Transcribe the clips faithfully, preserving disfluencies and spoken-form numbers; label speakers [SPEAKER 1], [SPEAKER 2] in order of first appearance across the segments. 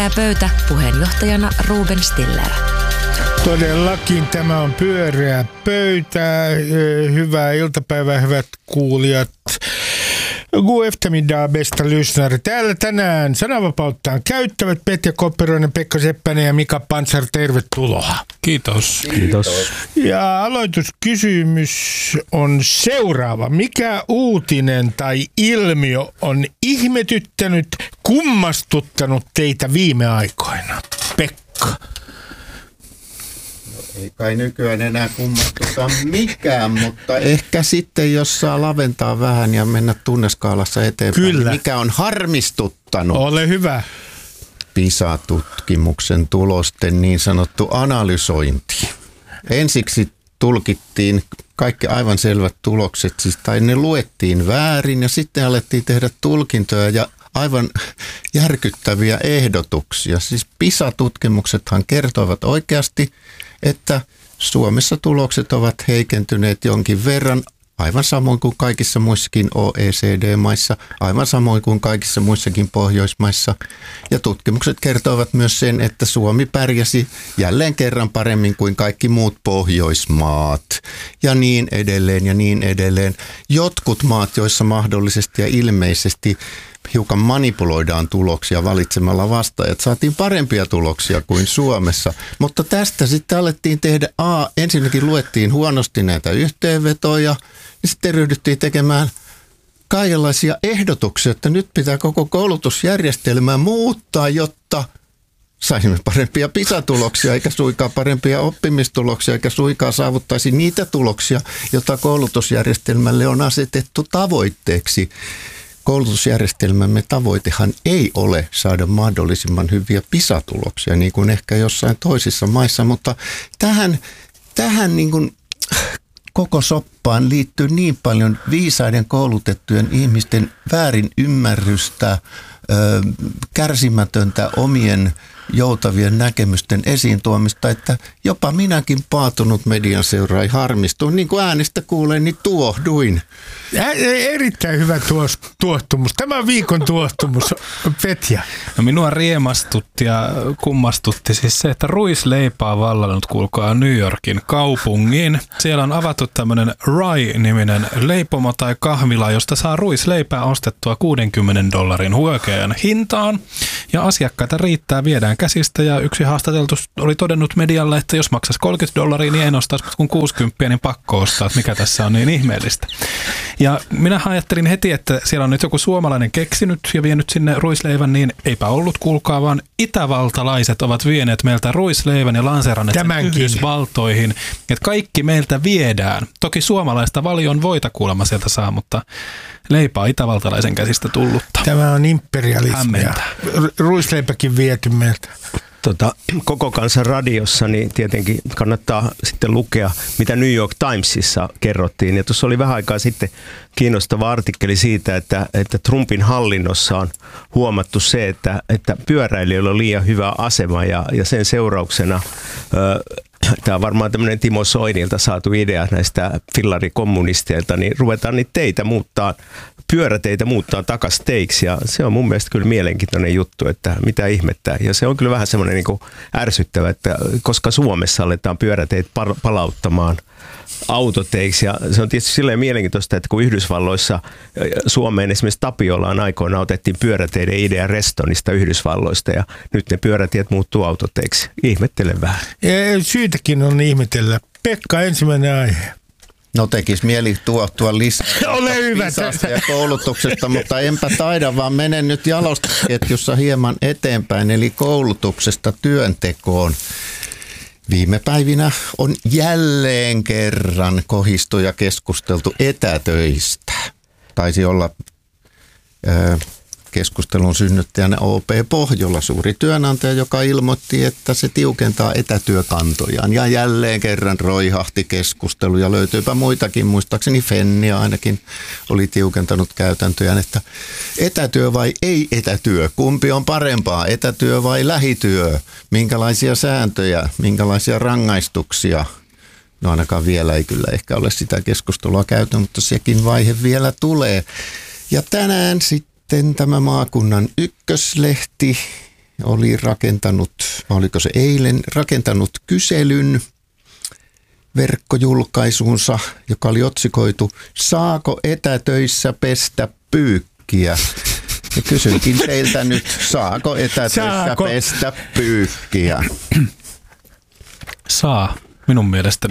[SPEAKER 1] Pyöreä pöytä, puheenjohtajana Ruben Stiller.
[SPEAKER 2] Todellakin tämä on Pyöreä pöytä. Hyvää iltapäivää, hyvät kuulijat. God eftermiddag, bästa lyssnare. Täällä tänään sananvapauttaan käyttävät Petja Koppiroinen, Pekka Seppänen ja Mika Pantsar. Tervetuloa.
[SPEAKER 3] Kiitos.
[SPEAKER 4] Kiitos.
[SPEAKER 2] Ja aloituskysymys on seuraava. Mikä uutinen tai ilmiö on ihmetyttänyt, kummastuttanut teitä viime aikoina? Pekka.
[SPEAKER 4] Ei kai nykyään enää kummastuta mikään, mutta ehkä sitten jos saa laventaa vähän ja mennä tunneskaalassa eteenpäin.
[SPEAKER 2] Kyllä.
[SPEAKER 4] Mikä on harmistuttanut?
[SPEAKER 2] Ole hyvä.
[SPEAKER 4] PISA-tutkimuksen tulosten niin sanottu analysointi. Ensiksi tulkittiin kaikki aivan selvät tulokset, siis, tai ne luettiin väärin ja sitten alettiin tehdä tulkintoja ja aivan järkyttäviä ehdotuksia. Siis PISA-tutkimuksethan kertoivat oikeasti, että Suomessa tulokset ovat heikentyneet jonkin verran, aivan samoin kuin kaikissa muissakin O E C D-maissa, aivan samoin kuin kaikissa muissakin Pohjoismaissa. Ja tutkimukset kertoivat myös sen, että Suomi pärjäsi jälleen kerran paremmin kuin kaikki muut Pohjoismaat. Ja niin edelleen ja niin edelleen. Jotkut maat, joissa mahdollisesti ja ilmeisesti hiukan manipuloidaan tuloksia valitsemalla vastaajat. Saatiin parempia tuloksia kuin Suomessa, mutta tästä sitten alettiin tehdä, a, ensinnäkin luettiin huonosti näitä yhteenvetoja, ja sitten ryhdyttiin tekemään kaikenlaisia ehdotuksia, että nyt pitää koko koulutusjärjestelmää muuttaa, jotta saisimme parempia PISA-tuloksia, eikä suinkaan parempia oppimistuloksia, eikä suinkaan saavuttaisi niitä tuloksia, joita koulutusjärjestelmälle on asetettu tavoitteeksi. Koulutusjärjestelmämme tavoitehan ei ole saada mahdollisimman hyviä PISA-tuloksia, niin kuin ehkä jossain toisissa maissa, mutta tähän, tähän niin kuin koko soppaan liittyy niin paljon viisaiden koulutettujen ihmisten väärin ymmärrystä, kärsimätöntä omien joutavien näkemysten esiin tuomista, että jopa minäkin paatunut median seuraaja harmistuin. Niin kuin äänestä kuulen, niin tuohduin.
[SPEAKER 2] Ä, erittäin hyvä tuos, tuohtumus. Tämä on viikon tuohtumus. Petja.
[SPEAKER 3] No minua riemastutti ja kummastutti siis se, että ruisleipä on vallannut, kuulkaa, New Yorkin kaupungin. Siellä on avattu tämmöinen Rye-niminen leipomo tai kahvila, josta saa ruisleipää ostettua kuudenkymmenen dollarin huokean hintaan. Ja asiakkaita riittää, viedään käsistä, ja yksi haastateltu oli todennut medialle, että jos maksaisi kolmekymmentä dollaria, niin en ostaisi, mutta kun kuusikymmentä, niin pakko ostaa, että mikä tässä on niin ihmeellistä. Ja minä ajattelin heti, että siellä on nyt joku suomalainen keksinyt ja vienyt sinne ruisleivän, niin eipä ollut, kuulkaa, vaan itävaltalaiset ovat vieneet meiltä ruisleivän ja lanseeranneet sen Yhdysvaltoihin, että kaikki meiltä viedään. Toki suomalaista valion voita kuulemma sieltä saa, mutta leipä on itävaltalaisen käsistä tullutta.
[SPEAKER 2] Tämä on imperialismia. Ruisleipäkin viety meiltä.
[SPEAKER 5] Tota, koko kansan radiossa niin tietenkin kannattaa sitten lukea, mitä New York Timesissa kerrottiin. Ja tuossa oli vähän aikaa sitten kiinnostava artikkeli siitä, että, että Trumpin hallinnossa on huomattu se, että, että pyöräilijöillä on liian hyvä asema ja, ja sen seurauksena ö, tämä on varmaan tämmöinen Timo Soinilta saatu idea näistä fillarikommunisteilta, niin ruvetaan niitä teitä muuttaa, pyöräteitä muuttaa takas teiksi, ja se on mun mielestä kyllä mielenkiintoinen juttu, että mitä ihmettä. Ja se on kyllä vähän semmoinen niin kuin ärsyttävä, että koska Suomessa aletaan pyöräteitä palauttamaan autoteiksi, ja se on tietysti silleen mielenkiintoista, että kun Yhdysvalloissa Suomeen esimerkiksi Tapiolaan aikoina otettiin pyöräteiden idea Restonista Yhdysvalloista, ja nyt ne pyörätiet muuttuu autoteiksi. Ihmettelen vähän.
[SPEAKER 2] Ja syytäkin on ihmetellä. Pekka, ensimmäinen aihe.
[SPEAKER 4] No tekisi mieli tuottua lisää
[SPEAKER 2] Ole hyvä.
[SPEAKER 4] PISasta ja koulutuksesta, mutta enpä taida, vaan menen nyt jalostuketjussa hieman eteenpäin, eli koulutuksesta työntekoon. Viime päivinä on jälleen kerran kohistu ja keskusteltu etätöistä. Taisi olla ö, keskustelun synnyttäjänä O P Pohjola, suuri työnantaja, joka ilmoitti, että se tiukentaa etätyökantojaan. Ja jälleen kerran roihahti keskustelu ja löytyypä muitakin, muistaakseni Fennia ainakin oli tiukentanut käytäntöjään, että etätyö vai ei etätyö, kumpi on parempaa, etätyö vai lähityö, minkälaisia sääntöjä, minkälaisia rangaistuksia. No ainakaan vielä ei kyllä ehkä ole sitä keskustelua käyty, mutta sekin vaihe vielä tulee. Ja tänään sitten Sitten tämä maakunnan ykköslehti oli rakentanut, oliko se eilen, rakentanut kyselyn verkkojulkaisuunsa, joka oli otsikoitu "Saako etätöissä pestä pyykkiä?" Ja kysynkin teiltä nyt, saako etätöissä saako? pestä pyykkiä?
[SPEAKER 3] Saa, minun mielestäni.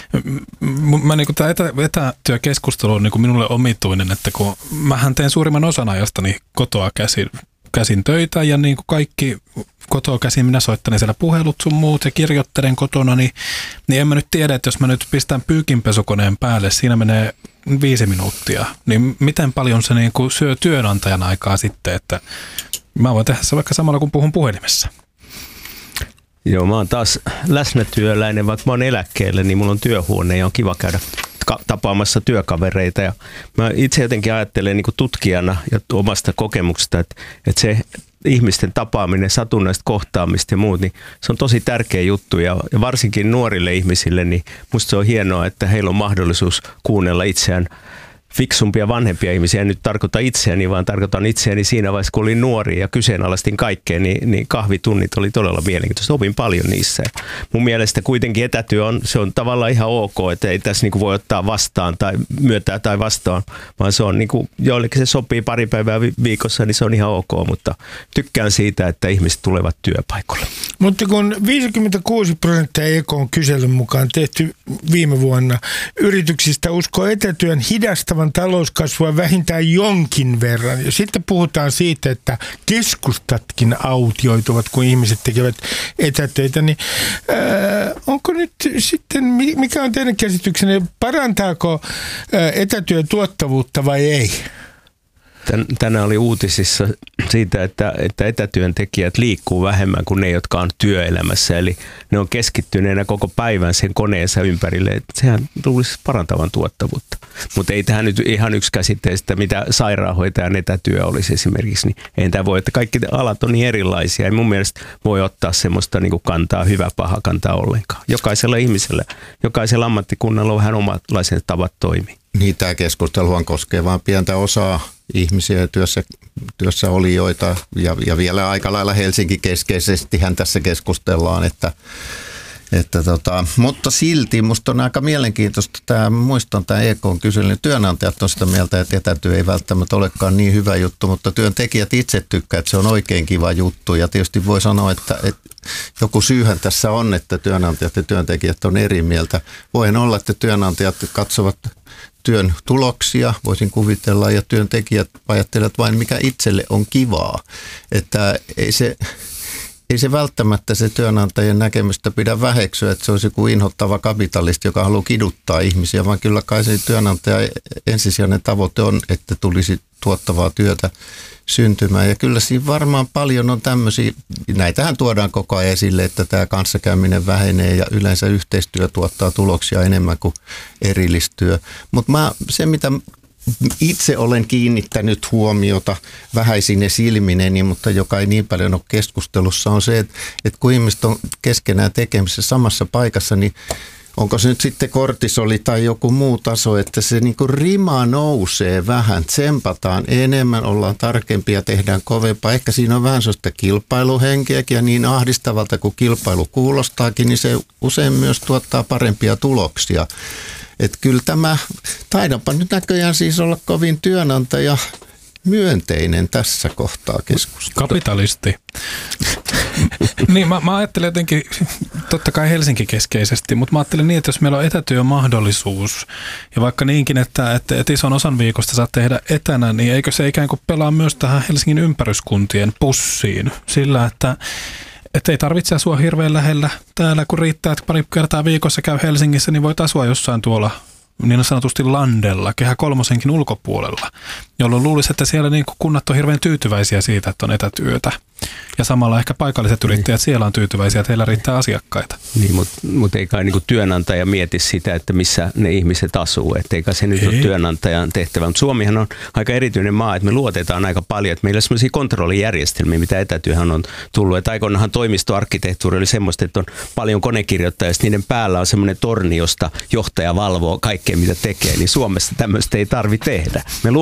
[SPEAKER 3] Mä, niin tämä etä, etätyökeskustelu on niin minulle omituinen, että kun mähän teen suurimman osan ajastani kotoa käsin, käsin töitä ja niin kuin kaikki kotoa käsin minä soittelen siellä puhelut sun muut ja kirjoittelen kotona, niin, niin en mä nyt tiedä, että jos mä nyt pistän pyykinpesukoneen päälle, siinä menee viisi minuuttia, niin miten paljon se niin kuin syö työnantajan aikaa sitten, että mä voin tehdä se vaikka samalla kun puhun puhelimessa.
[SPEAKER 5] Joo, mä oon taas läsnätyöläinen, vaikka mä oon eläkkeellä, niin mulla on työhuone ja on kiva käydä tapaamassa työkavereita. Ja mä itse jotenkin ajattelen niin kuin tutkijana ja omasta kokemuksesta, että, että se ihmisten tapaaminen, satunnaista kohtaamista ja muut, niin se on tosi tärkeä juttu. Ja, ja varsinkin nuorille ihmisille, niin musta se on hienoa, että heillä on mahdollisuus kuunnella itseään fiksumpia vanhempia ihmisiä. En nyt tarkoita itseäni, vaan tarkoitan itseäni siinä vaiheessa, kun olin nuori ja kyseenalaistin kaikkea, niin, niin kahvitunnit oli todella mielenkiintoista. Opin paljon niissä. Ja mun mielestä kuitenkin etätyö on, se on tavallaan ihan ok, että ei tässä niinku voi ottaa vastaan tai myötää tai vastaan, vaan se on niinku, joillekin se sopii pari päivää viikossa, niin se on ihan ok, mutta tykkään siitä, että ihmiset tulevat työpaikalle.
[SPEAKER 2] Mutta kun viisikymmentäkuusi prosenttia E K:n kyselyn mukaan tehty viime vuonna yrityksistä uskoo etätyön hidastavan talouskasvua vähintään jonkin verran. Ja sitten puhutaan siitä, että keskustatkin autioituvat, kun ihmiset tekevät etätöitä. Niin, ää, onko nyt sitten, mikä on teidän käsityksenne, parantaako ää, etätyön tuottavuutta vai ei?
[SPEAKER 5] Tänään oli uutisissa siitä, että, että etätyöntekijät liikkuu vähemmän kuin ne, jotka on työelämässä. Eli ne on keskittyneenä koko päivän sen koneensa ympärille. Sehän tulisi parantavan tuottavuutta. Mutta ei tähän nyt ihan yksi käsitteistä, mitä sairaanhoitajan etätyö olisi esimerkiksi. Niin ei tämä voi, että kaikki alat on niin erilaisia. Ei mun mielestä voi ottaa semmoista niin kuin kantaa, hyvä, paha kantaa ollenkaan. Jokaisella ihmisellä, jokaisella ammattikunnalla on vähän omanlaiset tavat toimia.
[SPEAKER 4] Niin, tämä keskusteluhan koskee vain pientä osaa ihmisiä ja työssä, työssä olijoita ja, ja vielä aika lailla Helsinki-keskeisestihän tässä keskustellaan, että, että tota, mutta silti musta on aika mielenkiintoista tämä, muistan tämä E K:n kyselyn, työnantajat on sitä mieltä, että etätyö ei välttämättä olekaan niin hyvä juttu, mutta työntekijät itse tykkää, että se on oikein kiva juttu ja tietysti voi sanoa, että, että joku syyhän tässä on, että työnantajat ja työntekijät on eri mieltä. Voihan olla, että työnantajat katsovat työn tuloksia, voisin kuvitella, ja työntekijät ajattelevat vain, mikä itselle on kivaa. Että ei se, ei se välttämättä se työnantajien näkemystä pidä väheksyä, että se olisi joku inhottava kapitalisti, joka haluaa kiduttaa ihmisiä, vaan kyllä kai se työnantaja ensisijainen tavoite on, että tulisi tuottavaa työtä syntymään. Ja kyllä siinä varmaan paljon on tämmöisiä, näitähän tuodaan koko ajan esille, että tämä kanssakäyminen vähenee ja yleensä yhteistyö tuottaa tuloksia enemmän kuin erillistyö. Mutta se, mitä itse olen kiinnittänyt huomiota vähäisine silmineni, mutta joka ei niin paljon ole keskustelussa, on se, että, että kun ihmiset on keskenään tekemisessä samassa paikassa, niin onko se nyt sitten kortisoli tai joku muu taso, että se niin kuin rima nousee vähän, tsempataan enemmän, ollaan tarkempia, tehdään kovempaa. Ehkä siinä on vähän sellaista kilpailuhenkeäkin ja niin ahdistavalta kuin kilpailu kuulostaakin, niin se usein myös tuottaa parempia tuloksia. Että kyllä tämä, taidanpa nyt näköjään siis olla kovin työnantaja myönteinen tässä kohtaa keskustelua.
[SPEAKER 3] Kapitalisti. Niin, mä, mä ajattelen jotenkin, totta kai Helsinki-keskeisesti, mutta mä ajattelen niin, että jos meillä on etätyömahdollisuus ja vaikka niinkin, että, että, että ison osan viikosta saa tehdä etänä, niin eikö se ikään kuin pelaa myös tähän Helsingin ympäryskuntien pussiin sillä, että että ei tarvitse asua hirveän lähellä täällä, kun riittää, että pari kertaa viikossa käy Helsingissä, niin voit asua jossain tuolla niin sanotusti landella, Kehä kolmosenkin ulkopuolella, jolloin luulisi, että siellä niin kunnat on hirveän tyytyväisiä siitä, että on etätyötä. Ja samalla ehkä paikalliset yrittäjät siellä on tyytyväisiä, että heillä riittää asiakkaita.
[SPEAKER 5] Niin, mutta mut ei kai niin työnantaja mieti sitä, että missä ne ihmiset asuu. Että eikä se nyt ei ole työnantajan tehtävä. Mutta Suomihan on aika erityinen maa, että me luotetaan aika paljon. Että meillä on sellaisia kontrollijärjestelmiä, mitä etätyöhän on tullut. Että aikoinaanhan toimistoarkkitehtuuri oli semmoista, että on paljon konekirjoittajia, niiden päällä on semmoinen torni, josta johtaja valvoo kaikkea, mitä tekee. Niin Suomessa tämmöistä ei tarvitse tehdä. Me luotetaan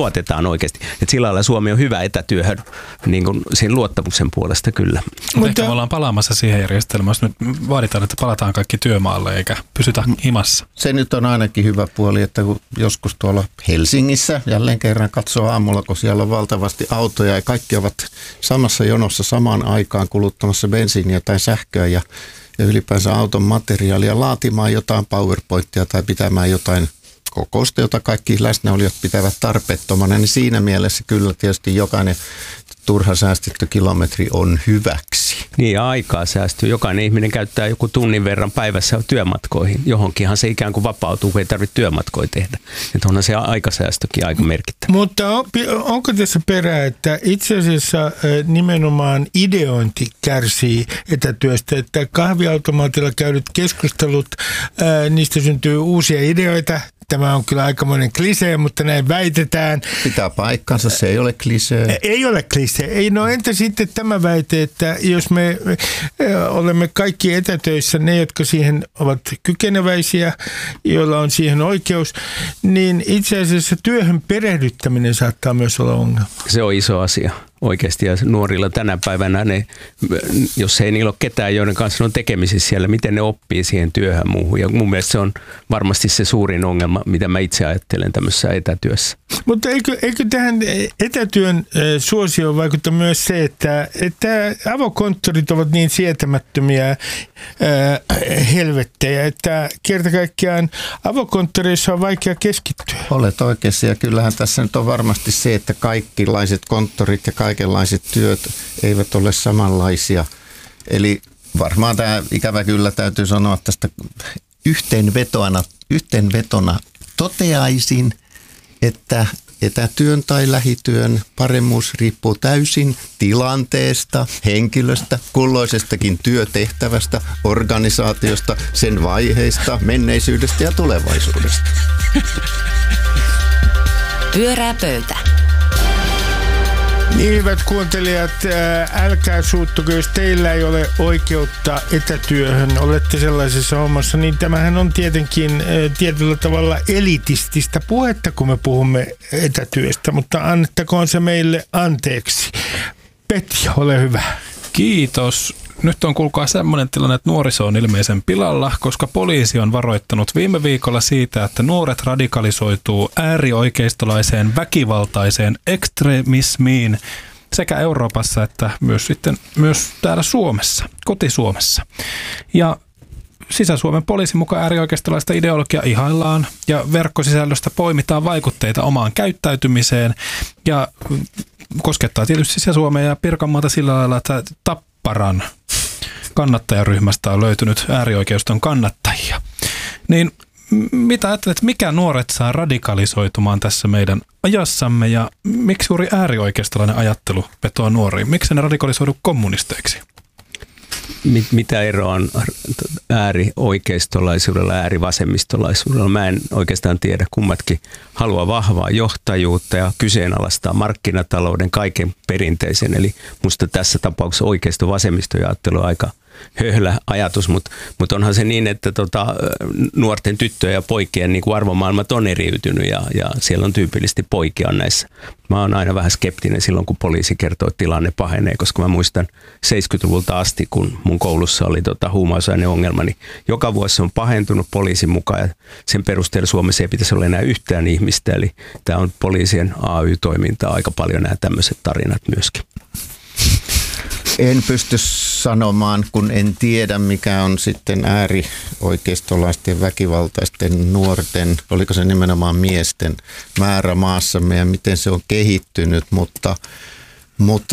[SPEAKER 5] oikeasti. Että sillä lailla Suomi on hyvä etätyöhön niin kuin siinä luottamuksen puolesta kyllä.
[SPEAKER 3] Mutta ehkä me ollaan palaamassa siihen järjestelmään, jos nyt vaaditaan, että palataan kaikki työmaalle eikä pysytä himassa.
[SPEAKER 4] Se nyt on ainakin hyvä puoli, että kun joskus tuolla Helsingissä jälleen kerran katsoo aamulla, kun siellä on valtavasti autoja ja kaikki ovat samassa jonossa samaan aikaan kuluttamassa bensiiniä tai sähköä ja, ja ylipäänsä auton materiaalia laatimaan jotain PowerPointia tai pitämään jotain kokousta, jota kaikki läsnäolijat pitävät tarpeettomana, niin siinä mielessä kyllä tietysti jokainen turha säästetty kilometri on hyväksi.
[SPEAKER 5] Niin ja aikaa säästyy. Jokainen ihminen käyttää joku tunnin verran päivässä työmatkoihin. Johonkinhan se ikään kuin vapautuu, kun ei tarvitse työmatkoja tehdä. Että onhan se aikasäästökin aika merkittävä.
[SPEAKER 2] Mutta on, onko tässä perää, että itse asiassa nimenomaan ideointi kärsii etätyöstä, että kahviautomaatilla käydyt keskustelut, ää, niistä syntyy uusia ideoita. Tämä on kyllä aikamoinen klisee, mutta näin väitetään.
[SPEAKER 4] Pitää paikkansa, se ei ole klisee.
[SPEAKER 2] Ei ole klisee. Ei, no entä sitten tämä väite, että jos me olemme kaikki etätöissä, ne jotka siihen ovat kykeneväisiä, joilla on siihen oikeus, niin itse asiassa työhön perehdyttäminen saattaa myös olla ongelma.
[SPEAKER 5] Se on iso asia. Oikeasti ja nuorilla tänä päivänä, ne, jos ei niillä ole ketään, joiden kanssa on tekemisissä siellä, miten ne oppii siihen työhön muuhun. Ja mun mielestä se on varmasti se suurin ongelma, mitä mä itse ajattelen tämmöisessä etätyössä.
[SPEAKER 2] Mutta eikö, eikö tähän etätyön suosioon vaikuta myös se, että, että avokonttorit ovat niin sietämättömiä ää, helvettejä, että kerta kaikkiaan avokonttoreissa on vaikea keskittyä?
[SPEAKER 4] Olet oikeassa ja kyllähän tässä nyt on varmasti se, että kaikenlaiset konttorit ja kaikenlaiset työt eivät ole samanlaisia. Eli varmaan tämä ikävä kyllä täytyy sanoa tästä yhteenvetona, yhteenvetona toteaisin, että etätyön tai lähityön paremmuus riippuu täysin tilanteesta, henkilöstä, kulloisestakin työtehtävästä, organisaatiosta, sen vaiheista, menneisyydestä ja tulevaisuudesta.
[SPEAKER 1] Pyörää pöytä.
[SPEAKER 2] Niin, hyvät kuuntelijat, älkää suuttuko, jos teillä ei ole oikeutta etätyöhön, olette sellaisessa hommassa, niin tämähän on tietenkin tietyllä tavalla elitististä puhetta, kun me puhumme etätyöstä, mutta annettakoon se meille anteeksi. Petja, ole hyvä.
[SPEAKER 3] Kiitos. Nyt on kuulkaa semmoinen tilanne, että nuoriso on ilmeisen pilalla, koska poliisi on varoittanut viime viikolla siitä, että nuoret radikalisoituu äärioikeistolaiseen väkivaltaiseen ekstremismiin sekä Euroopassa että myös sitten myös täällä Suomessa, koti-Suomessa. Ja Sisä-Suomen poliisin mukaan äärioikeistolaista ideologiaa ihaillaan ja verkkosisällöstä poimitaan vaikutteita omaan käyttäytymiseen ja koskettaa tietysti Sisä-Suomea ja Pirkanmaata sillä lailla, että Tapparan kannattajaryhmästä on löytynyt äärioikeiston kannattajia. Niin mitä ajattelet, mikä nuoret saa radikalisoitumaan tässä meidän ajassamme ja miksi juuri äärioikeistolainen ajattelu vetoaa nuoriin? Miksi ne radikalisoidu kommunisteiksi?
[SPEAKER 5] Mitä eroa on äärioikeistolaisuudella ja äärivasemmistolaisuudella? Mä en oikeastaan tiedä, kummatkin haluaa vahvaa johtajuutta ja kyseenalaistaa markkinatalouden kaiken perinteisen. Eli musta tässä tapauksessa oikeisto-vasemmistoajattelu on aika höhlä ajatus, mutta mut onhan se niin, että tota, nuorten tyttöjen ja poikien niin kuin arvomaailmat on eriytynyt ja, ja siellä on tyypillisesti poikia näissä. Mä oon aina vähän skeptinen silloin, kun poliisi kertoo, että tilanne pahenee, koska mä muistan seitsemänkymmentäluvulta asti, kun mun koulussa oli tota, huumausaineongelma, niin joka vuosi se on pahentunut poliisin mukaan ja sen perusteella Suomessa ei pitäisi olla enää yhtään ihmistä. Eli tämä on poliisien A Y-toimintaa aika paljon nämä tämmöiset tarinat myöskin.
[SPEAKER 4] En pysty sanomaan, kun en tiedä, mikä on sitten äärioikeistolaisten väkivaltaisten nuorten, oliko se nimenomaan miesten määrä maassamme ja miten se on kehittynyt, mutta, mutta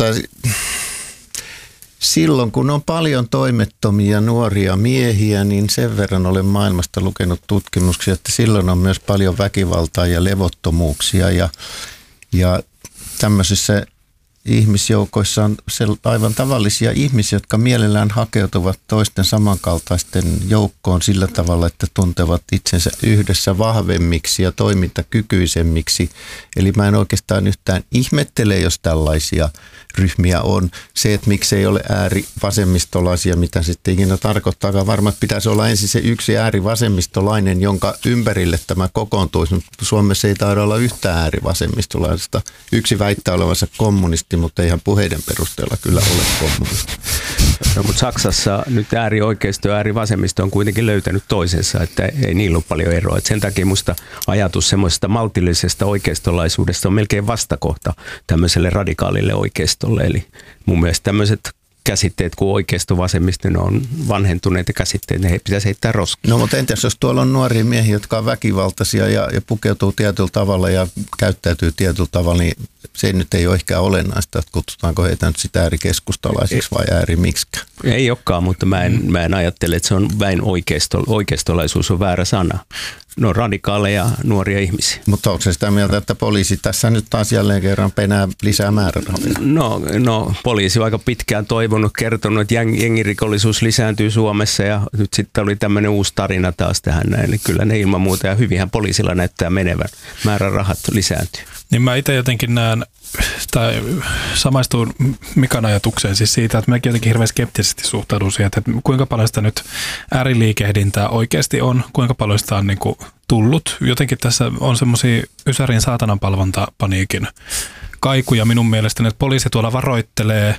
[SPEAKER 4] silloin kun on paljon toimettomia nuoria miehiä, niin sen verran olen maailmasta lukenut tutkimuksia, että silloin on myös paljon väkivaltaa ja levottomuuksia ja, ja tämmöisissä ihmisjoukoissa on aivan tavallisia ihmisiä, jotka mielellään hakeutuvat toisten samankaltaisten joukkoon sillä tavalla, että tuntevat itsensä yhdessä vahvemmiksi ja toimintakykyisemmiksi. Eli mä en oikeastaan yhtään ihmettele, jos tällaisia ryhmiä on. Se, että miksei ole äärivasemmistolaisia, mitä sitten ikinä tarkoittaa, varmaan pitäisi olla ensin se yksi äärivasemmistolainen, jonka ympärille tämä kokoontuisi. Suomessa ei taida olla yhtään äärivasemmistolaista. Yksi väittää olevansa kommunisti, mutta eihän puheiden perusteella kyllä ole kommunisti.
[SPEAKER 5] No, mutta Saksassa nyt äärioikeisto ja äärivasemmisto on kuitenkin löytänyt toisensa, että ei niillä ole paljon eroa. Et sen takia musta ajatus semmoisesta maltillisesta oikeistolaisuudesta on melkein vastakohta tämmöiselle radikaalille oikeistolle. Eli mun mielestä tämmöiset käsitteet kuin oikeisto, vasemmisto, ne on vanhentuneita käsitteitä, ne pitäisi heittää roskiin.
[SPEAKER 4] No mutta entäs jos tuolla on nuoria miehiä, jotka on väkivaltaisia ja, ja pukeutuu tietyllä tavalla ja käyttäytyy tietyllä tavalla, niin se nyt ei ole ehkä olennaista, että kutsutaanko heitä nyt sitä äärikeskustalaisiksi vai äärimiksikään.
[SPEAKER 5] Ei olekaan, mutta mä en, mä en ajattele, että se on väin oikeisto, oikeistolaisuus on väärä sana. No radikaaleja nuoria ihmisiä.
[SPEAKER 4] Mutta onko se sitä mieltä, että poliisi tässä nyt taas jälleen kerran penää lisää määrärahoja?
[SPEAKER 5] No, no poliisi on aika pitkään toivonut, kertonut, että jengirikollisuus lisääntyy Suomessa ja nyt sitten oli tämmöinen uusi tarina taas tähän näin. Niin kyllä ne ilman muuta ja hyvinhän poliisilla näyttää menevän. Määrärahat lisääntyy.
[SPEAKER 3] Niin mä itse jotenkin näen, tai samaistun Mikan ajatukseen siis siitä, että mäkin jotenkin hirveän skeptisesti suhtaudun siihen, että kuinka paljon sitä nyt ääriliikehdintää oikeasti on, kuinka paljon sitä on niin kuin tullut. Jotenkin tässä on semmoisia Ysärin saatananpalvontapaniikin kaikuja minun mielestäni, että poliisi tuolla varoittelee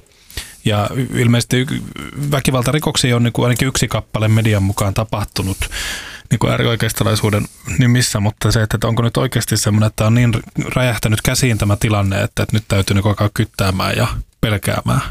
[SPEAKER 3] ja ilmeisesti väkivaltarikoksia on niin kuin ainakin yksi kappale median mukaan tapahtunut niin kuin äärioikeistolaisuuden nimissä, mutta se, että onko nyt oikeasti semmoinen, että on niin räjähtänyt käsiin tämä tilanne, että nyt täytyy niin alkaa kyttäämään ja pelkäämään.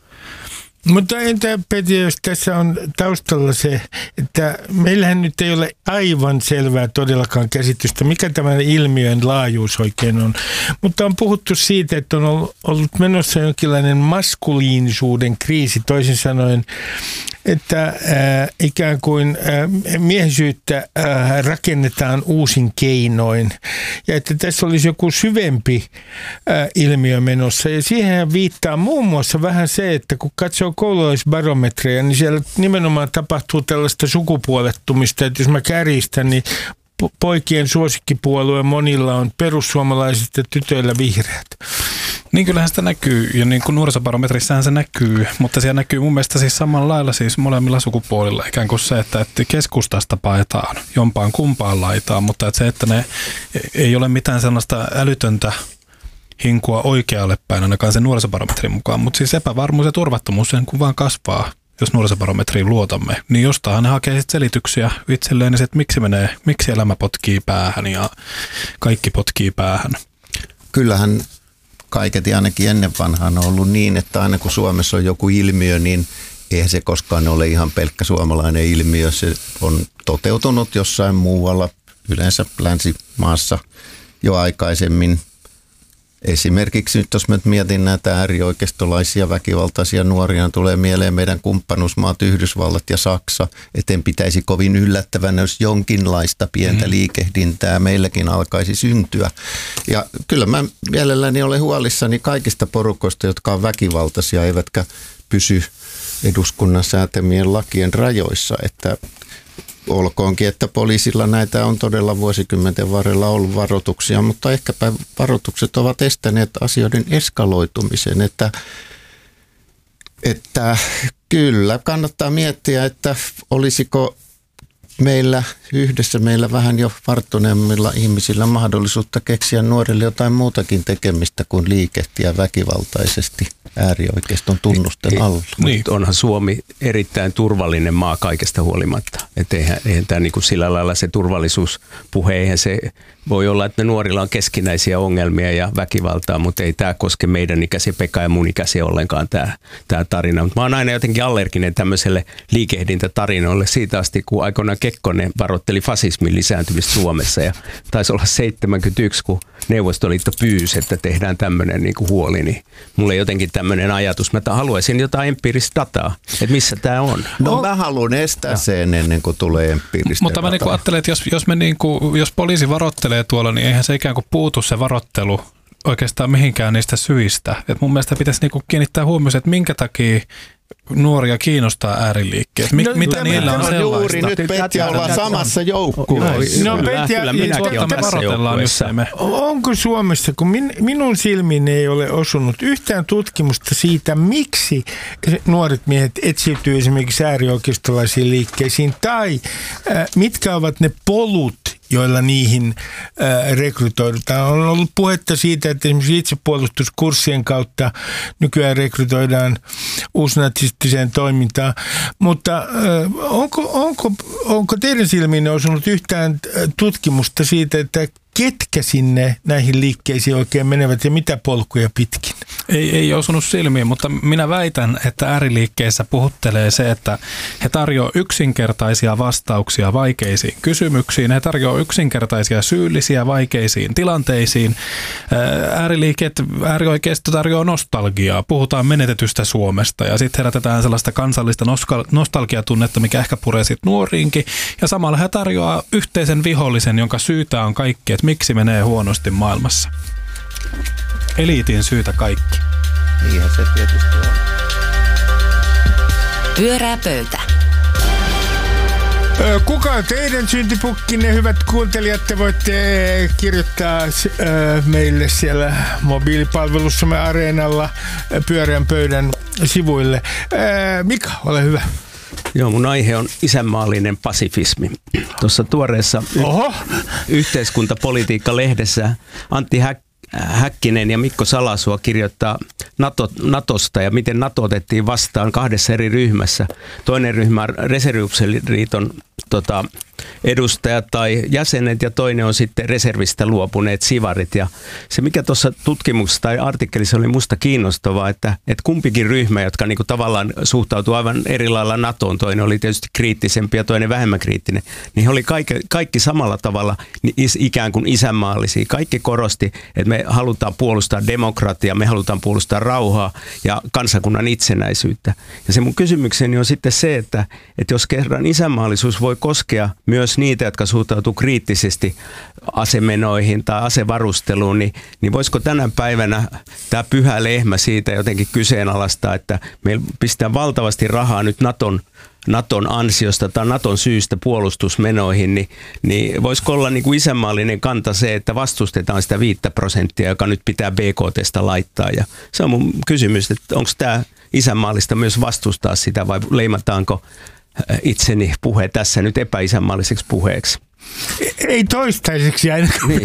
[SPEAKER 2] Mutta entä Petri, jos tässä on taustalla se, että meillähän nyt ei ole aivan selvää todellakaan käsitystä, mikä tämän ilmiön laajuus oikein on. Mutta on puhuttu siitä, että on ollut menossa jonkinlainen maskuliinisuuden kriisi, toisin sanoen, että äh, ikään kuin äh, miehisyyttä äh, rakennetaan uusin keinoin ja että tässä olisi joku syvempi äh, ilmiö menossa. Ja siihen viittaa muun muassa vähän se, että kun katsoo koululaisbarometreja, niin siellä nimenomaan tapahtuu tällaista sukupuolettumista, että jos mä kärjistän, niin poikien suosikkipuolue monilla on perussuomalaiset ja tytöillä vihreät.
[SPEAKER 3] Niin kyllähän sitä näkyy, ja niin kuin nuorisobarometrissähän se näkyy, mutta siellä näkyy mun mielestä siis samalla lailla siis molemmilla sukupuolilla ikään kuin se, että, että keskustasta paetaan jompaan kumpaan laitaan, mutta että se, että ne ei ole mitään sellaista älytöntä hinkua oikealle päin ainakaan sen nuorisobarometrin mukaan, mutta siis epävarmuus ja turvattomuus sen kun vaan kasvaa, jos nuorisobarometriin luotamme, niin jostain ne hakee sitten selityksiä itselleen, että miksi menee, miksi elämä potkii päähän ja kaikki potkii päähän.
[SPEAKER 4] Kyllähän kaiketi ainakin ennen vanhaan on ollut niin, että aina kun Suomessa on joku ilmiö, niin eihän se koskaan ole ihan pelkkä suomalainen ilmiö. Se on toteutunut jossain muualla, yleensä länsimaassa jo aikaisemmin. Esimerkiksi nyt jos mä mietin näitä äärioikeistolaisia väkivaltaisia nuoria, tulee mieleen meidän kumppanuusmaat Yhdysvallat ja Saksa, etten pitäisi kovin yllättävänä, jos jonkinlaista pientä mm. liikehdintää meilläkin alkaisi syntyä. Ja kyllä mä mielelläni olen huolissani kaikista porukoista, jotka on väkivaltaisia, eivätkä pysy eduskunnan säätämien lakien rajoissa, että olkoonkin, että poliisilla näitä on todella vuosikymmenten varrella ollut varoituksia, mutta ehkäpä varoitukset ovat estäneet asioiden eskaloitumisen, että, että kyllä kannattaa miettiä, että olisiko meillä yhdessä meillä vähän jo varttuneemmilla ihmisillä mahdollisuutta keksiä nuorille jotain muutakin tekemistä kuin liikehtiä väkivaltaisesti äärioikeiston tunnusten alla.
[SPEAKER 5] Niin. Onhan Suomi erittäin turvallinen maa kaikesta huolimatta. Et eihän, eihän tämä niin kuin sillä lailla se turvallisuuspuhe, eihän se voi olla, että me nuorilla on keskinäisiä ongelmia ja väkivaltaa, mutta ei tämä koske meidän ikäisiä, Pekka ja mun ikäisiä ollenkaan tämä, tämä tarina. Mutta mä oon aina jotenkin allerginen tämmöiselle liikehdintätarinoille siitä asti, kun aikoinaan Kekkonen varoitteli fasismin lisääntymistä Suomessa ja taisi olla seitsemänkymmentäyksi, kun Neuvostoliitto pyysi, että tehdään tämmöinen niin kuin huoli, niin mulla ei jotenkin tämmöinen ajatus. Mä haluaisin jotain empiiristä dataa, että missä tämä on.
[SPEAKER 4] No, no mä haluan estää sen ennen kuin tulee empiiristä
[SPEAKER 3] Mutta dataa. Mä niin ajattelen, että jos, jos, me niin kuin, jos poliisi varoittelee tuolla, niin eihän se ikään kuin puutu se varoittelu oikeastaan mihinkään niistä syistä. Et mun mielestä pitäisi niinku kiinnittää huomioon, että minkä takia nuoria kiinnostaa ääriliikkeet. Mi-
[SPEAKER 2] no,
[SPEAKER 3] mitä niillä on sellaista?
[SPEAKER 4] Juuri nyt Petja ollaan samassa joukkueessa.
[SPEAKER 2] No Petja, onko Suomessa, kun min, minun silmiin ei ole osunut yhtään tutkimusta siitä, miksi nuoret miehet etsiytyy esimerkiksi äärioikeistolaisiin liikkeisiin, tai äh, mitkä ovat ne polut, joilla niihin äh, rekrytoidutaan. On ollut puhetta siitä, että esimerkiksi itsepuolustuskurssien kautta nykyään rekrytoidaan uusnatsistiseen toimintaan. Mutta äh, onko, onko, onko teidän silmiin osunut yhtään tutkimusta siitä, että ketkä sinne näihin liikkeisiin oikein menevät ja mitä polkuja pitkin?
[SPEAKER 3] Ei, ei osunut silmiin, mutta minä väitän, että ääriliikkeissä puhuttelee se, että he tarjoavat yksinkertaisia vastauksia vaikeisiin kysymyksiin. He tarjoavat yksinkertaisia syyllisiä vaikeisiin tilanteisiin. Ääriliikkeet, äärioikeisto tarjoaa nostalgiaa. Puhutaan menetetystä Suomesta ja sitten herätetään sellaista kansallista nostalgiatunnetta, mikä ehkä puree sitten nuoriinkin. Ja samalla he tarjoaa yhteisen vihollisen, jonka syytä on kaikki, että miksi menee huonosti maailmassa. Eliitin syytä kaikki.
[SPEAKER 4] Niinhän se tietysti on.
[SPEAKER 1] Pyörää pöytä.
[SPEAKER 2] Kuka on teidän syntipukkinne, hyvät kuuntelijat? Te voitte kirjoittaa meille siellä mobiilipalvelussamme Areenalla Pyöreän pöydän sivuille. Mika, ole hyvä.
[SPEAKER 5] Joo, mun aihe on isänmaallinen pasifismi. Tuossa tuoreessa
[SPEAKER 2] Oho.
[SPEAKER 5] Yhteiskuntapolitiikka-lehdessä Antti Häk- Häkkinen ja Mikko Salasuo kirjoittaa NATO, Natosta ja miten NATO otettiin vastaan kahdessa eri ryhmässä. Toinen ryhmä on Reserviupseeriliiton tota, edustajat tai jäsenet ja toinen on sitten reservistä luopuneet sivarit. Ja se mikä tuossa tutkimuksessa tai artikkelissa oli musta kiinnostavaa, että, että kumpikin ryhmä, jotka niinku tavallaan suhtautuu aivan eri lailla NATOon, toinen oli tietysti kriittisempi ja toinen vähemmän kriittinen, niin he oli kaikki, kaikki samalla tavalla ikään kuin isänmaallisia. Kaikki korosti, että me halutaan puolustaa demokratiaa, me halutaan puolustaa rauhaa ja kansakunnan itsenäisyyttä. Ja se mun kysymykseni on sitten se, että, että jos kerran isänmaallisuus voi koskea myös niitä, jotka suhtautuu kriittisesti asemenoihin tai asevarusteluun, niin, niin voisiko tänä päivänä tämä pyhä lehmä siitä jotenkin kyseenalaistaa, että meillä pistää valtavasti rahaa nyt Naton Naton ansiosta tai Naton syystä puolustusmenoihin, niin, niin voisiko olla niin kuin isänmaallinen kanta se, että vastustetaan sitä viittä prosenttia, joka nyt pitää B K T:stä laittaa. Ja se on mun kysymys, että onko tämä isänmaallista myös vastustaa sitä vai leimataanko itseni puhe tässä nyt epäisänmaalliseksi puheeksi?
[SPEAKER 2] Ei toistaiseksi ainakaan. Niin.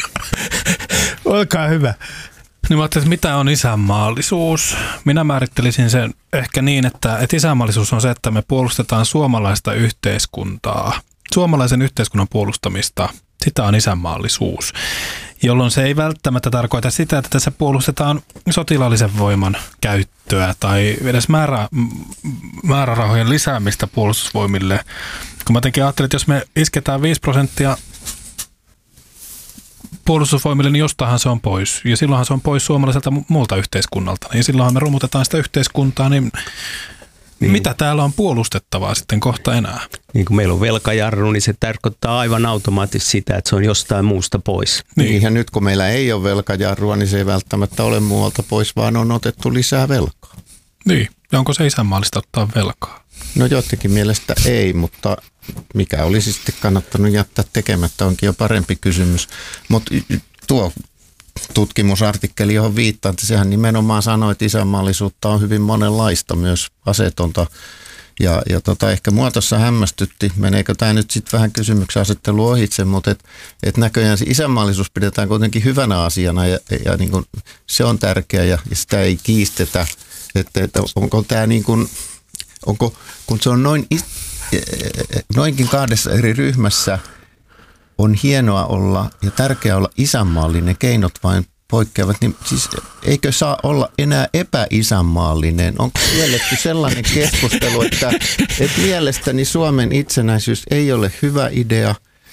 [SPEAKER 2] Olkaa hyvä.
[SPEAKER 3] Niin mä ajattelin, että mitä on isänmaallisuus? Minä määrittelisin sen ehkä niin, että, että isänmaallisuus on se, että me puolustetaan suomalaista yhteiskuntaa. Suomalaisen yhteiskunnan puolustamista, sitä on isänmaallisuus. Jolloin se ei välttämättä tarkoita sitä, että tässä puolustetaan sotilaallisen voiman käyttöä tai edes määrä, määrärahojen lisäämistä puolustusvoimille. Kun mä jotenkin ajattelin, että jos me isketään viisi prosenttia puolustusvoimille, niin jostahan se on pois. Ja silloinhan se on pois suomalaiselta muulta yhteiskunnalta. Ja silloinhan me romutetaan sitä yhteiskuntaa, niin, niin mitä täällä on puolustettavaa sitten kohta enää?
[SPEAKER 5] Niin kun meillä on velkajarru, niin se tarkoittaa aivan automaattisesti sitä, että se on jostain muusta pois.
[SPEAKER 4] Niin. Ja nyt kun meillä ei ole velkajarrua, niin se ei välttämättä ole muualta pois, vaan on otettu lisää velkaa.
[SPEAKER 3] Niin, ja onko se isänmaallista ottaa velkaa?
[SPEAKER 4] No jotenkin mielestä ei, mutta mikä olisi sitten kannattanut jättää tekemättä, onkin jo parempi kysymys. Mutta tuo tutkimusartikkeli, johon viittaan, että sehän nimenomaan sanoi, että isänmaallisuutta on hyvin monenlaista, myös asetonta. Ja, ja tota, ehkä mua tuossa hämmästytti, meneekö tämä nyt sitten vähän kysymyksen asettelu ohitse, mutta et, et näköjään se isänmaallisuus pidetään kuitenkin hyvänä asiana ja, ja niin kun se on tärkeä ja, ja sitä ei kiistetä, että, että onko tämä niin kuin, onko, kun se on noin, noinkin kahdessa eri ryhmässä, on hienoa olla ja tärkeää olla isänmaallinen, keinot vain poikkeavat, niin siis eikö saa olla enää epäisänmaallinen? Onko kielletty sellainen keskustelu, että, että mielestäni Suomen itsenäisyys ei ole hyvä idea,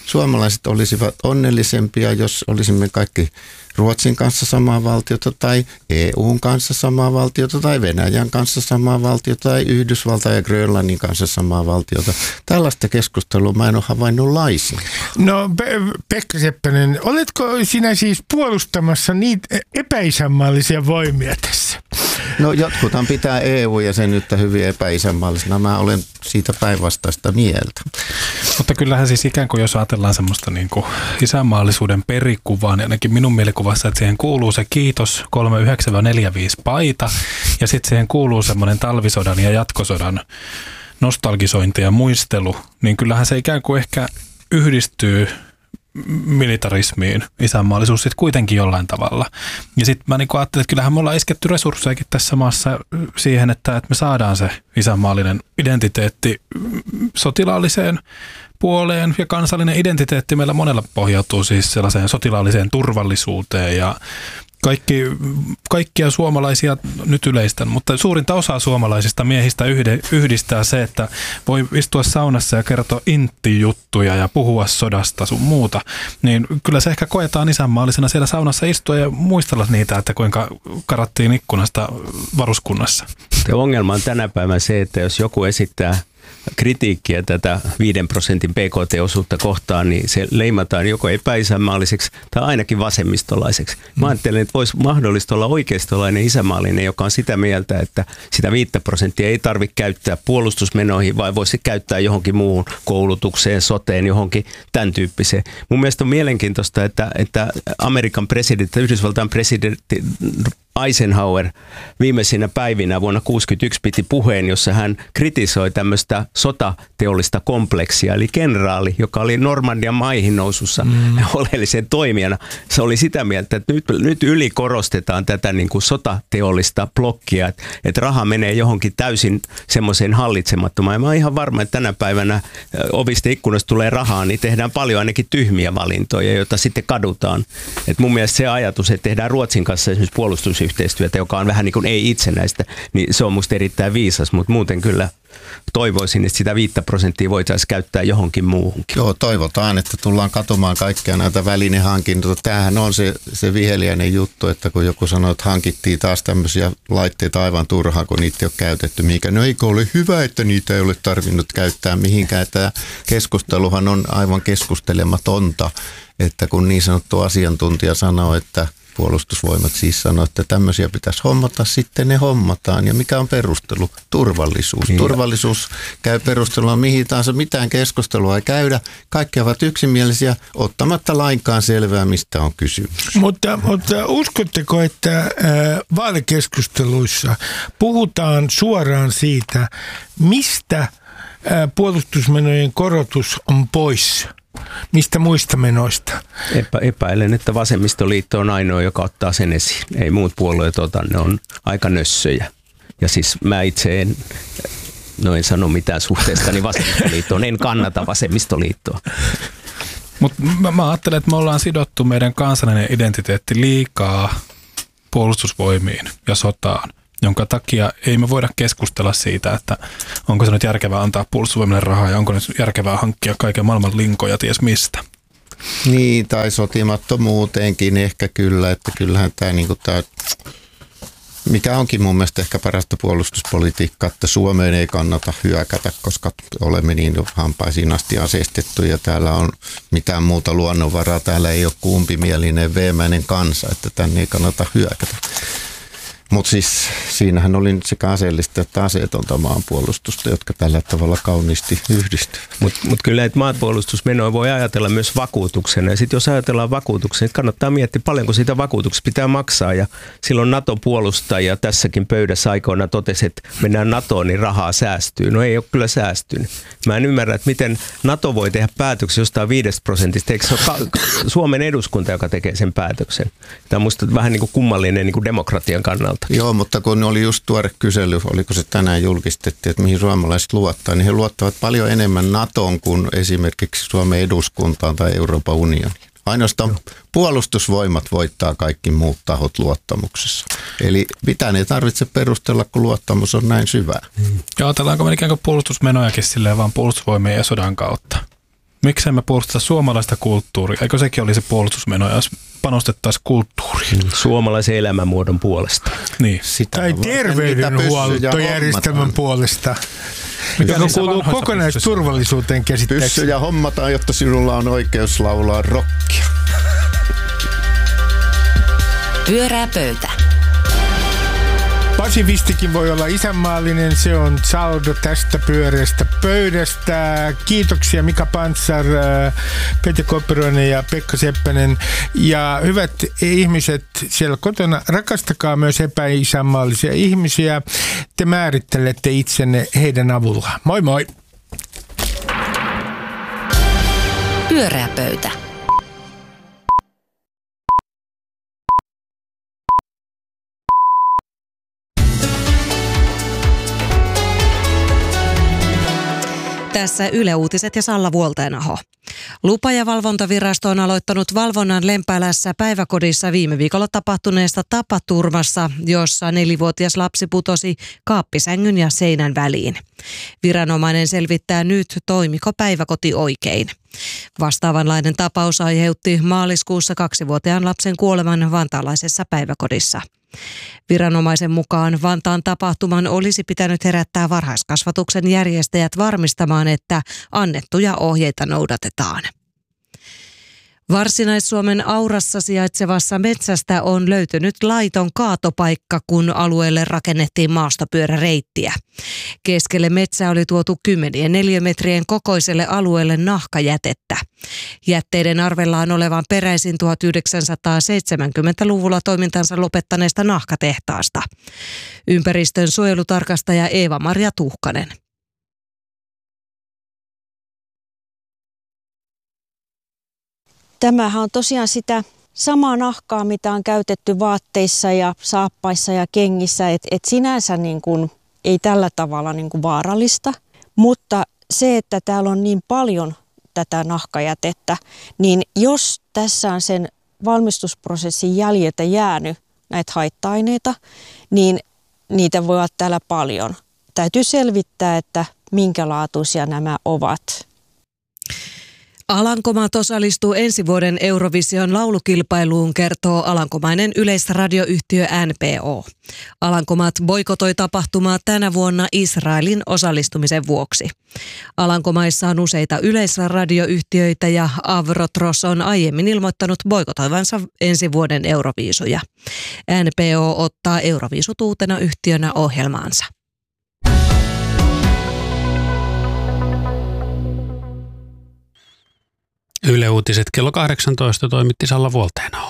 [SPEAKER 4] suomalaiset olisivat onnellisempia, jos olisimme kaikki Ruotsin kanssa samaa valtiota tai E U:n kanssa samaa valtiota tai Venäjän kanssa samaa valtiota tai Yhdysvaltain ja Grönlannin kanssa samaa valtiota. Tällaista keskustelua mä en ole havainnut laisin.
[SPEAKER 2] No Pe- Pekka Seppänen, oletko sinä siis puolustamassa niitä epäisänmaallisia voimia tässä?
[SPEAKER 4] No jotkuthan pitää E U-jäsenyyttä hyvin epäisänmaallisena. Mä olen siitä päinvastaista mieltä.
[SPEAKER 3] Mutta kyllähän siis ikään kuin jos ajatellaan semmoista niin kuin isänmaallisuuden perikuvaa, niin ainakin minun mielikuvassa, että siihen kuuluu se kiitos kolmekymmentäyhdeksän neljäkymmentäviisi paita ja sitten siihen kuuluu semmoinen talvisodan ja jatkosodan nostalgisointi ja muistelu, niin kyllähän se ikään kuin ehkä yhdistyy militarismiin, isänmaallisuus sitten kuitenkin jollain tavalla. Ja sitten mä niin ajattelin, että kyllähän me ollaan isketty resurssejakin tässä maassa siihen, että, että me saadaan se isänmaallinen identiteetti sotilaalliseen puoleen, ja kansallinen identiteetti meillä monella pohjautuu siis sellaiseen sotilaalliseen turvallisuuteen ja Kaikki, kaikkia suomalaisia nyt yleistän, mutta suurinta osaa suomalaisista miehistä yhde, yhdistää se, että voi istua saunassa ja kertoa intti-juttuja ja puhua sodasta sun muuta. Niin kyllä se ehkä koetaan isänmaallisena siellä saunassa istua ja muistella niitä, että kuinka karattiin ikkunasta varuskunnassa.
[SPEAKER 5] Ongelma on tänä päivänä se, että jos joku esittää kritiikkiä tätä viiden prosentin P K T-osuutta kohtaan, niin se leimataan joko epäisänmaalliseksi tai ainakin vasemmistolaiseksi. Mä ajattelen, että voisi mahdollista olla oikeistolainen isänmaallinen, joka on sitä mieltä, että sitä viittä prosenttia ei tarvitse käyttää puolustusmenoihin, vai voisi käyttää johonkin muuhun koulutukseen, soteen, johonkin tämän tyyppiseen. Mun mielestä on mielenkiintoista, että, että Amerikan presidentti, Yhdysvaltain presidentti Eisenhower viimeisinä päivinä vuonna tuhatyhdeksänsataakuusikymmentäyksi piti puheen, jossa hän kritisoi tämmöistä sotateollista kompleksia, eli kenraali, joka oli Normandian maihin nousussa mm. oleellisen toimijana. Se oli sitä mieltä, että nyt, nyt ylikorostetaan tätä niin kuin sotateollista blokkia, että, että raha menee johonkin täysin semmoiseen hallitsemattomaan. Ja mä oon ihan varma, että tänä päivänä ovista ikkunasta tulee rahaa, niin tehdään paljon ainakin tyhmiä valintoja, joita sitten kadutaan. Et mun mielestä se ajatus, että tehdään Ruotsin kanssa esimerkiksi puolustusyhteistyötä, joka on vähän niin kuin ei-itsenäistä, niin se on musta erittäin viisas, mutta muuten kyllä toivoisin, että sitä viittä prosenttia voitaisiin käyttää johonkin muuhunkin.
[SPEAKER 4] Joo, toivotaan, että tullaan katumaan kaikkia näitä välinehankintoja. Tämähän on se, se viheliäinen juttu, että kun joku sanoo, että hankittiin taas tämmöisiä laitteita aivan turhaan, kun niitä ei ole käytetty mihinkään. No eikö ole hyvä, että niitä ei ole tarvinnut käyttää mihinkään. Tämä keskusteluhan on aivan keskustelematonta, että kun niin sanottu asiantuntija sanoo, että Puolustusvoimat siis sanoo, että tämmöisiä pitäisi hommata, sitten ne hommataan. Ja mikä on perustelu? Turvallisuus. Niin. Turvallisuus käy perustelua mihin tahansa, mitään keskustelua ei käydä. Kaikki ovat yksimielisiä, ottamatta lainkaan selvää, mistä on kysymys.
[SPEAKER 2] Mutta, mutta uskotteko, että äh, vaalikeskusteluissa puhutaan suoraan siitä, mistä äh, puolustusmenojen korotus on pois? Mistä muista menoista?
[SPEAKER 5] Epä, epäilen, että vasemmistoliitto on ainoa, joka ottaa sen esiin. Ei muut puolueet ota, ne on aika nössöjä. Ja siis mä itse en, no en sano mitään suhteestani vasemmistoliittoon, en kannata vasemmistoliittoa.
[SPEAKER 3] Mutta mä, mä ajattelen, että me ollaan sidottu meidän kansallinen identiteetti liikaa puolustusvoimiin ja sotaan, jonka takia ei me voida keskustella siitä, että onko se nyt järkevää antaa puolustusvoimille rahaa ja onko nyt järkevää hankkia kaiken maailman linkoja ties mistä.
[SPEAKER 4] Niin, tai sotimattomuuteenkin ehkä kyllä, että kyllähän tämä, niin kuin tämä, mikä onkin mun mielestä ehkä parasta puolustuspolitiikkaa, että Suomeen ei kannata hyökätä, koska olemme niin hampaisiin asti aseistettu ja täällä on mitään muuta luonnonvaraa, täällä ei ole kumpimielinen veemäinen kansa, että tänne ei kannata hyökätä. Mutta siis siinähän oli nyt sekä aseellista että aseetonta maanpuolustusta, jotka tällä tavalla kauniisti yhdistyvät.
[SPEAKER 5] Mutta mut kyllä näitä maanpuolustusmenoja voi ajatella myös vakuutuksena. Ja sitten jos ajatellaan vakuutuksia, niin kannattaa miettiä paljonko siitä vakuutuksesta pitää maksaa. Ja silloin NATO-puolustaja tässäkin pöydässä aikoina totesi, että mennään NATOon, niin rahaa säästyy. No ei ole kyllä säästynyt. Mä en ymmärrä, että miten NATO voi tehdä päätöksen jostain viidestä prosentista. Eikö se ole Suomen eduskunta, joka tekee sen päätöksen? Tämä on musta vähän niin kuin kummallinen niin kuin demokratian kannalta.
[SPEAKER 4] Joo, mutta kun oli just tuore kysely, oliko se tänään julkistettiin, että mihin suomalaiset luottaa, niin he luottavat paljon enemmän NATOon kuin esimerkiksi Suomen eduskuntaan tai Euroopan unioniin. Ainoastaan Joo. puolustusvoimat voittaa kaikki muut tahot luottamuksessa. Eli mitään ei tarvitse perustella, kun luottamus on näin syvää.
[SPEAKER 3] Ja ajatellaanko me ikään kuin puolustusmenojakin silleen vaan puolustusvoimien ja sodan kautta? Miksei me puolusteta suomalaista kulttuuria? Eikö sekin olisi puolustusmeno, jos panostettaisiin kulttuuriin?
[SPEAKER 5] Suomalaisen elämänmuodon puolesta.
[SPEAKER 3] Niin.
[SPEAKER 2] Sitä tai terveydenhuoltojärjestelmän puolesta, joka kuuluu kokonaisturvallisuuteen käsitteeksi.
[SPEAKER 4] Pyssyjä hommataan, jotta sinulla on oikeus laulaa rockia.
[SPEAKER 1] Pyörää pöytä.
[SPEAKER 2] Pasifistikin voi olla isänmaallinen, se on saldo tästä pyöreästä pöydästä. Kiitoksia Mika Pantsar, Pete Kopperoinen ja Pekka Seppänen. Ja hyvät ihmiset siellä kotona, rakastakaa myös epäisänmaallisia ihmisiä. Te määrittelette itsenne heidän avulla. Moi moi!
[SPEAKER 1] Pyörää pöytä.
[SPEAKER 6] Tässä Yle Uutiset ja Salla Vuoltenaho. Lupa- ja valvontavirasto on aloittanut valvonnan Lempäälässä päiväkodissa viime viikolla tapahtuneesta tapaturmassa, jossa nelivuotias lapsi putosi kaappisängyn ja seinän väliin. Viranomainen selvittää nyt, toimiko päiväkoti oikein. Vastaavanlainen tapaus aiheutti maaliskuussa kaksivuotiaan lapsen kuoleman vantaalaisessa päiväkodissa. Viranomaisen mukaan Vantaan tapahtuman olisi pitänyt herättää varhaiskasvatuksen järjestäjät varmistamaan, että annettuja ohjeita noudatetaan. Varsinais-Suomen Aurassa sijaitsevassa metsästä on löytynyt laiton kaatopaikka, kun alueelle rakennettiin maastopyöräreittiä. Keskelle metsää oli tuotu kymmenien neliömetrien kokoiselle alueelle nahkajätettä. Jätteiden arvellaan olevan peräisin tuhatyhdeksänsataaseitsemänkymmentäluvulla toimintansa lopettaneesta nahkatehtaasta. Ympäristön suojelutarkastaja Eeva-Maria Tuhkanen.
[SPEAKER 7] Tämähän on tosiaan sitä samaa nahkaa, mitä on käytetty vaatteissa ja saappaissa ja kengissä. Et, et sinänsä niin kun, ei tällä tavalla niin kun vaarallista, mutta se, että täällä on niin paljon tätä nahkajätettä, niin jos tässä on sen valmistusprosessin jäljiltä jäänyt näitä haitta-aineita, niin niitä voi olla täällä paljon. Täytyy selvittää, että minkälaatuisia nämä ovat.
[SPEAKER 6] Alankomaat osallistuu ensi vuoden Eurovision laulukilpailuun, kertoo alankomainen yleisradioyhtiö N P O. Alankomaat boikotoi tapahtumaa tänä vuonna Israelin osallistumisen vuoksi. Alankomaissa on useita yleisradioyhtiöitä ja Avrotros on aiemmin ilmoittanut boikotoivansa ensi vuoden Euroviisuja. N P O ottaa Euroviisut uutena yhtiönä ohjelmaansa.
[SPEAKER 8] Yle Uutiset kello kahdeksantoista toimitti Salla Vuoltenaho.